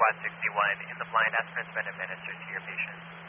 61 in the blind aspirin's been administered to your patient.